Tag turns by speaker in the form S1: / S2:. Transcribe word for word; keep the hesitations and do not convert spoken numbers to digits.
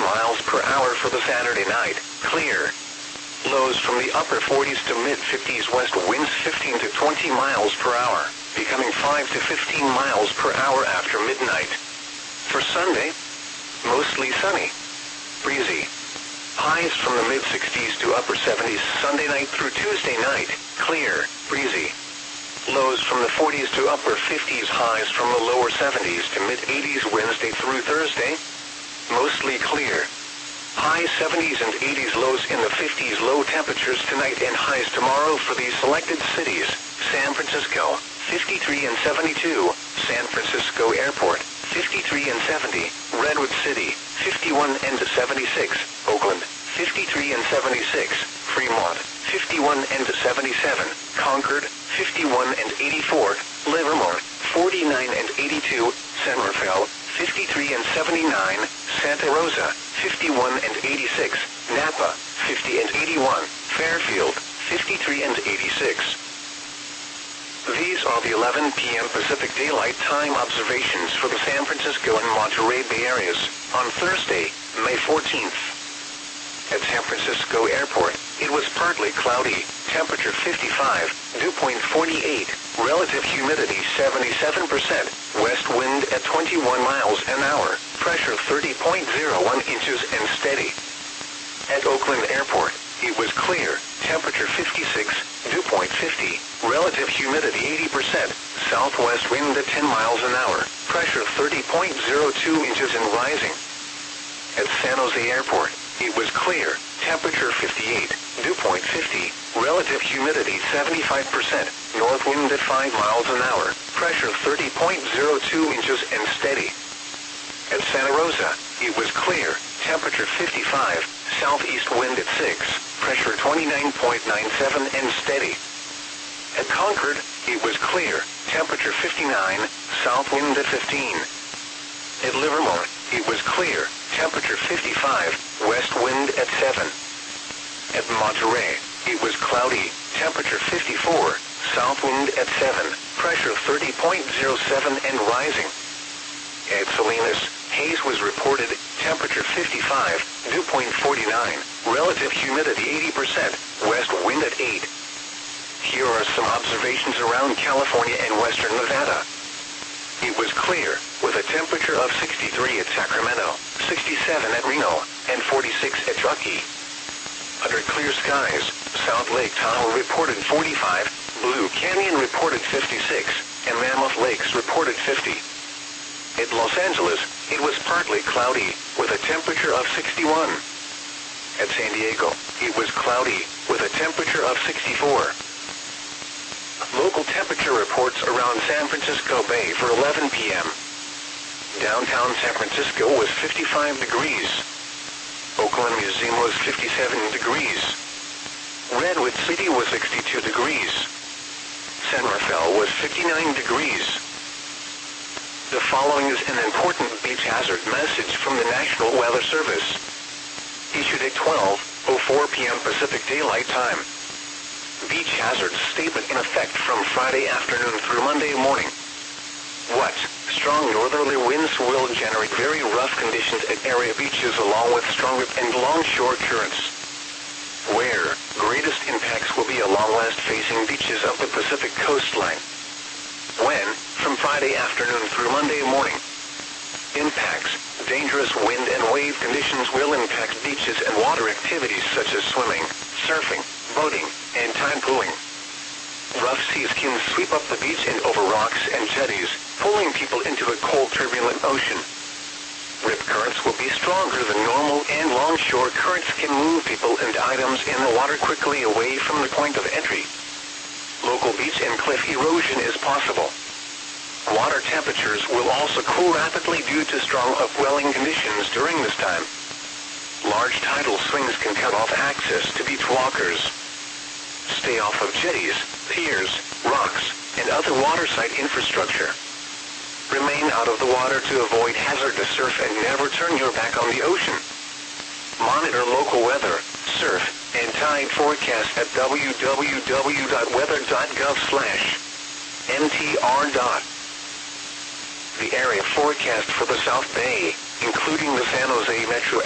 S1: miles per hour for the Saturday night, clear. Lows from the upper forties to mid-fifties, west winds fifteen to twenty miles per hour, becoming five to fifteen miles per hour after midnight. For Sunday, mostly sunny, breezy. Highs from the mid-sixties to upper seventies Sunday night through Tuesday night, clear, breezy. Lows from the forties to upper fifties, highs from the lower seventies to mid-eighties Wednesday through Thursday, mostly clear. High seventies and eighties, lows in the fifties, low temperatures tonight and highs tomorrow for these selected cities: San Francisco, fifty-three and seventy-two, San Francisco Airport, fifty-three and seventy, Redwood City, fifty-one and seventy-six, Oakland, fifty-three and seventy-six, Fremont, fifty-one and seventy-seven, Concord, fifty-one and eighty-four, Livermore, forty-nine and eighty-two, San Rafael, fifty-three and seventy-nine, Santa Rosa, fifty-one and eighty-six, Napa, fifty and eighty-one, Fairfield, fifty-three and eighty-six. These are the eleven p m Pacific Daylight Time observations for the San Francisco and Monterey Bay areas on Thursday, May fourteenth. At San Francisco Airport, it was partly cloudy, temperature fifty-five, dew point forty-eight, relative humidity seventy-seven percent, west wind at twenty-one miles an hour, pressure thirty point zero one inches and steady. At Oakland Airport, it was clear, temperature fifty-six, dew point fifty, relative humidity eighty percent, southwest wind at ten miles an hour, pressure thirty point zero two inches and rising. At San Jose Airport, it was clear, temperature fifty-eight, dew point fifty, relative humidity seventy-five percent, north wind at five miles an hour, pressure thirty point zero two inches and steady. At Santa Rosa, it was clear, temperature fifty-five, southeast wind at six, pressure twenty-nine point nine seven and steady. At Concord, it was clear, temperature fifty-nine, south wind at fifteen. At Livermore, it was clear, temperature fifty-five, west wind at seven. At Monterey, it was cloudy, temperature fifty-four, south wind at seven, pressure thirty point zero seven and rising. At Salinas, haze was reported, temperature fifty-five, dew point forty-nine, relative humidity eighty percent, west wind at eight. Here are some observations around California and western Nevada. It was clear, with a temperature of sixty-three at Sacramento, sixty-seven at Reno, and forty-six at Truckee. Under clear skies, South Lake Tahoe reported forty-five, Blue Canyon reported fifty-six, and Mammoth Lakes reported fifty. At Los Angeles, it was partly cloudy, with a temperature of sixty-one. At San Diego, it was cloudy, with a temperature of sixty-four. Local temperature reports around San Francisco Bay for eleven p m Downtown San Francisco was fifty-five degrees. Oakland Museum was fifty-seven degrees. Redwood City was sixty-two degrees. San Rafael was fifty-nine degrees. The following is an important beach hazard message from the National Weather Service. Issued at twelve oh four p m Pacific Daylight Time. Beach hazard statement in effect from Friday afternoon through Monday morning. What? Strong northerly winds will generate very rough conditions at area beaches along with strong rip and longshore currents. Where? Greatest impacts will be along west-facing beaches of the Pacific coastline. When? From Friday afternoon through Monday morning. Impacts. Dangerous wind and wave conditions will impact beaches and water activities such as swimming, surfing, boating, and tide pooling. Rough seas can sweep up the beach and over rocks and jetties, pulling people into a cold, turbulent ocean. Rip currents will be stronger than normal, and longshore currents can move people and items in the water quickly away from the point of entry. Local beach and cliff erosion is possible. Water temperatures will also cool rapidly due to strong upwelling conditions during this time. Large tidal swings can cut off access to beach walkers. Stay off of jetties, piers, rocks, and other waterside infrastructure. Remain out of the water to avoid hazardous surf and never turn your back on the ocean. Monitor local weather, surf, and tide forecast at w w w dot weather dot gov slash m t r. The area forecast for the South Bay, including the San Jose metro